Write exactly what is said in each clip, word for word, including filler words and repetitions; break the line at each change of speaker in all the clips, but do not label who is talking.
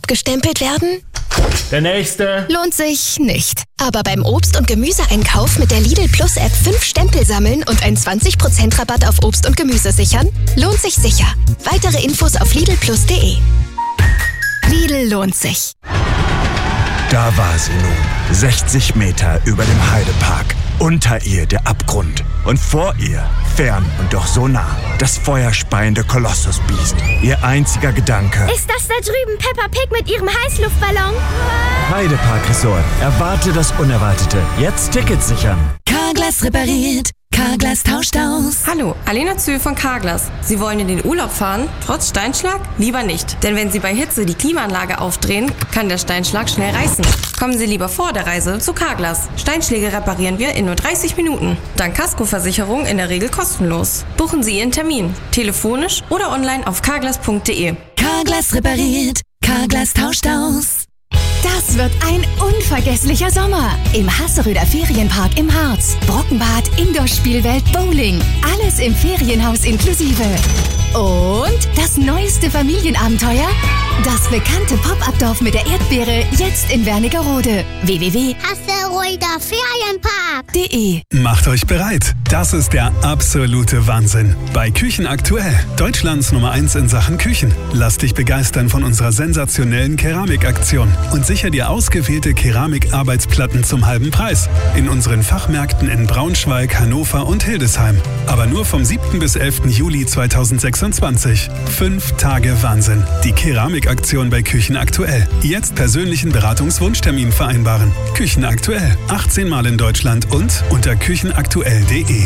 abgestempelt werden?
Der nächste.
Lohnt sich nicht. Aber beim Obst- und Gemüseeinkauf mit der Lidl Plus App fünf Stempel sammeln und einen zwanzig Prozent Rabatt auf Obst und Gemüse sichern? Lohnt sich sicher. Weitere Infos auf lidl plus punkt de. Lidl lohnt sich.
Da war sie nun, sechzig Meter über dem Heidepark. Unter ihr der Abgrund und vor ihr, fern und doch so nah, das feuerspeiende Kolossusbiest. Ihr einziger Gedanke:
Ist das da drüben Peppa Pig mit ihrem Heißluftballon?
Heidepark Resort. Erwarte das Unerwartete. Jetzt Tickets sichern.
Carglass repariert. Carglass tauscht aus.
Hallo, Alena Zühl von Carglass. Sie wollen in den Urlaub fahren, trotz Steinschlag? Lieber nicht. Denn wenn Sie bei Hitze die Klimaanlage aufdrehen, kann der Steinschlag schnell reißen. Kommen Sie lieber vor der Reise zu Carglass. Steinschläge reparieren wir in nur dreißig Minuten. Dank Kaskoversicherung in der Regel kostenlos. Buchen Sie Ihren Termin. Telefonisch oder online auf carglass punkt de.
Carglass repariert. Carglass tauscht aus.
Das wird ein unvergesslicher Sommer im Hasseröder Ferienpark im Harz. Brockenbad, Indoor-Spielwelt, Bowling. Alles im Ferienhaus inklusive. Und das neueste Familienabenteuer? Das bekannte Pop-Up-Dorf mit der Erdbeere, jetzt in Wernigerode. w w w punkt
Hasseröder Ferienpark
punkt de.
Macht euch bereit. Das ist der absolute Wahnsinn. Bei Küchen aktuell. Deutschlands Nummer eins in Sachen Küchen. Lass dich begeistern von unserer sensationellen Keramikaktion und sicher dir ausgewählte Keramikarbeitsplatten zum halben Preis. In unseren Fachmärkten in Braunschweig, Hannover und Hildesheim. Aber nur vom siebten bis elften Juli zweitausendsechsundzwanzig. Fünf Tage Wahnsinn. Die Keramikaktion bei Küchen aktuell. Jetzt persönlichen Beratungswunschtermin vereinbaren. Küchen aktuell. achtzehn Mal in Deutschland und unter küchenaktuell punkt de.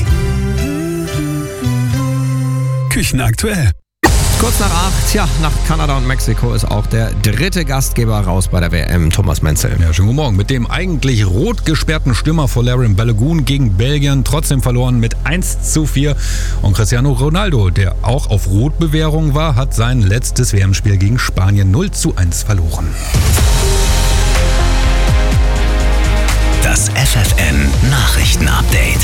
Küchen aktuell.
Kurz nach acht, ja, nach Kanada und Mexiko ist auch der dritte Gastgeber raus bei der W M, Thomas Menzel.
Ja, schönen guten Morgen. Mit dem eigentlich rot gesperrten Stürmer Folarin Balogun gegen Belgien trotzdem verloren mit eins zu vier. Und Cristiano Ronaldo, der auch auf Rotbewährung war, hat sein letztes W M-Spiel gegen Spanien null zu eins verloren.
Das F F N-Nachrichten-Update.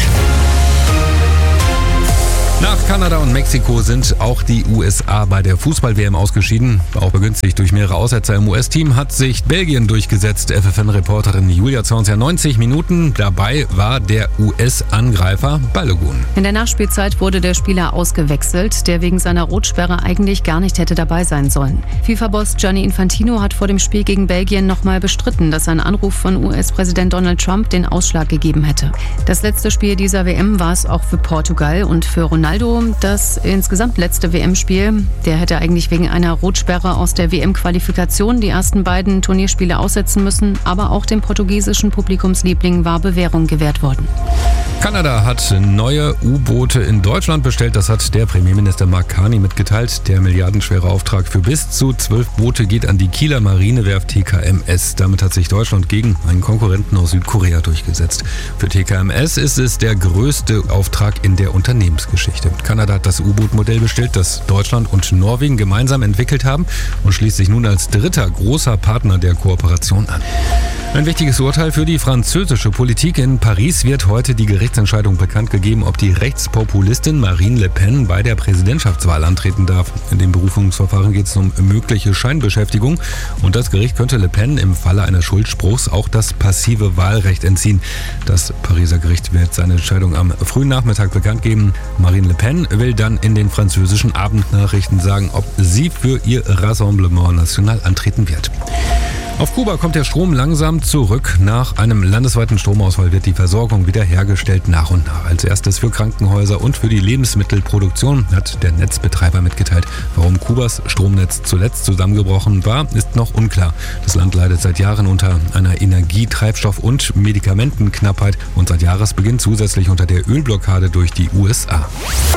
Nach Kanada und Mexiko sind auch die U S A bei der Fußball-W M ausgeschieden. Auch begünstigt durch mehrere Aussetzer im U S-Team hat sich Belgien durchgesetzt. F F N-Reporterin Julia Zorns ja neunzig Minuten. Dabei war der U S-Angreifer Balogun.
In der Nachspielzeit wurde der Spieler ausgewechselt, der wegen seiner Rotsperre eigentlich gar nicht hätte dabei sein sollen. FIFA-Boss Gianni Infantino hat vor dem Spiel gegen Belgien nochmal bestritten, dass ein Anruf von U S-Präsident Donald Trump den Ausschlag gegeben hätte. Das letzte Spiel dieser W M war es auch für Portugal und für Ronaldo. Das insgesamt letzte W M-Spiel, der hätte eigentlich wegen einer Rotsperre aus der W M-Qualifikation die ersten beiden Turnierspiele aussetzen müssen, aber auch dem portugiesischen Publikumsliebling war Bewährung gewährt worden.
Kanada hat neue U-Boote in Deutschland bestellt. Das hat der Premierminister Mark Carney mitgeteilt. Der milliardenschwere Auftrag für bis zu zwölf Boote geht an die Kieler Marinewerft T K M S. Damit hat sich Deutschland gegen einen Konkurrenten aus Südkorea durchgesetzt. Für T K M S ist es der größte Auftrag in der Unternehmensgeschichte. Kanada hat das U-Boot-Modell bestellt, das Deutschland und Norwegen gemeinsam entwickelt haben und schließt sich nun als dritter großer Partner der Kooperation an. Ein wichtiges Urteil für die französische Politik. In Paris wird heute die Gerichtsentscheidung bekannt gegeben, ob die Rechtspopulistin Marine Le Pen bei der Präsidentschaftswahl antreten darf. In dem Berufungsverfahren geht es um mögliche Scheinbeschäftigung und das Gericht könnte Le Pen im Falle eines Schuldspruchs auch das passive Wahlrecht entziehen. Das Pariser Gericht wird seine Entscheidung am frühen Nachmittag bekannt geben. Marine Le Pen will dann in den französischen Abendnachrichten sagen, ob sie für ihr Rassemblement National antreten wird. Auf Kuba kommt der Strom langsam zurück. Nach einem landesweiten Stromausfall wird die Versorgung wiederhergestellt nach und nach. Als erstes für Krankenhäuser und für die Lebensmittelproduktion hat der Netzbetreiber mitgeteilt. Warum Kubas Stromnetz zuletzt zusammengebrochen war, ist noch unklar. Das Land leidet seit Jahren unter einer Energie-, Treibstoff- und Medikamentenknappheit und seit Jahresbeginn zusätzlich unter der Ölblockade durch die U S A.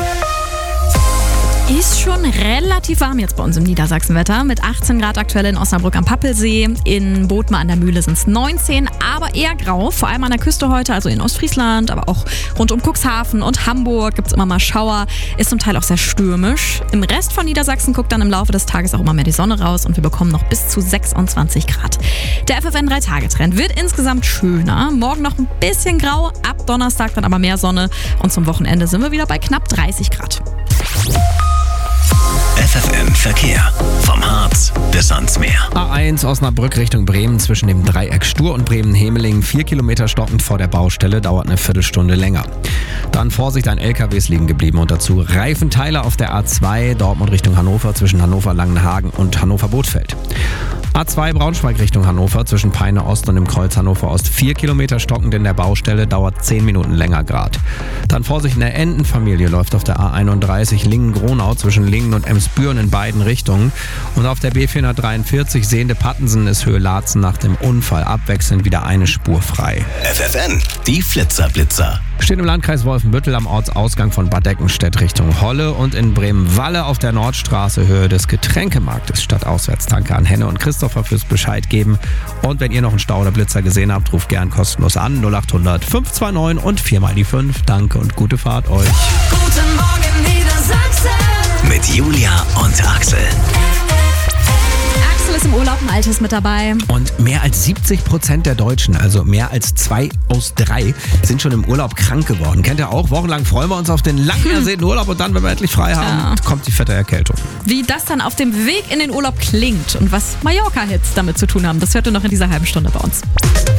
Ist schon relativ warm jetzt bei uns im Niedersachsenwetter. Mit achtzehn Grad aktuell in Osnabrück am Pappelsee. In Bothmer an der Mühle sind es neunzehn, aber eher grau. Vor allem an der Küste heute, also in Ostfriesland, aber auch rund um Cuxhaven und Hamburg gibt es immer mal Schauer. Ist zum Teil auch sehr stürmisch. Im Rest von Niedersachsen guckt dann im Laufe des Tages auch immer mehr die Sonne raus und wir bekommen noch bis zu sechsundzwanzig Grad. Der F F N drei Tage Trend wird insgesamt schöner. Morgen noch ein bisschen grau, ab Donnerstag dann aber mehr Sonne. Und zum Wochenende sind wir wieder bei knapp dreißig Grad.
F F N Verkehr. Vom Harz bis ans Meer.
A eins Osnabrück Richtung Bremen zwischen dem Dreieck Stur und Bremen-Hemeling. Vier Kilometer stockend vor der Baustelle, dauert eine Viertelstunde länger. Dann Vorsicht, ein L K W ist liegen geblieben und dazu Reifenteile auf der A zwei Dortmund Richtung Hannover zwischen Hannover-Langenhagen und Hannover-Bothfeld. A zwei Braunschweig Richtung Hannover zwischen Peine Ost und dem Kreuz Hannover Ost. Vier Kilometer stockend in der Baustelle, dauert zehn Minuten länger grad. Dann Vorsicht, eine Entenfamilie läuft auf der A einunddreißig Lingen-Gronau zwischen Lingen und Emsbüren in beiden Richtungen. Und auf der B vierhundertdreiundvierzig Sehnde-Pattensen ist Höhe Laatzen nach dem Unfall abwechselnd wieder eine Spur frei.
F F N, die Flitzer-Blitzer.
Steht im Landkreis Wolfenbüttel am Ortsausgang von Bad Eckenstedt Richtung Holle und in Bremen-Walle auf der Nordstraße Höhe des Getränkemarktes stadtauswärts. Danke an Henne und Christopher fürs Bescheid geben. Und wenn ihr noch einen Stau oder Blitzer gesehen habt, ruft gern kostenlos an null acht hundert fünf zwei neun und vier mal die fünf. Danke und gute Fahrt euch.
Guten Morgen Niedersachsen.
Mit Julia und Axel.
Axel ist im Urlaub, ein Altes mit dabei.
Und mehr als siebzig Prozent der Deutschen, also mehr als zwei aus drei, sind schon im Urlaub krank geworden. Kennt ihr auch? Wochenlang freuen wir uns auf den lang ersehnten Urlaub und dann, wenn wir endlich frei haben, ja. kommt die fette Erkältung.
Wie das dann auf dem Weg in den Urlaub klingt und was Mallorca-Hits damit zu tun haben, das hört ihr noch in dieser halben Stunde bei uns.